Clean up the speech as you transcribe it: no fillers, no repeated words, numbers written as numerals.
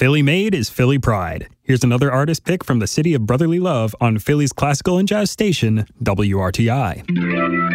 Philly made is Philly pride. Here's another artist pick from the city of brotherly love on Philly's classical and jazz station, WRTI.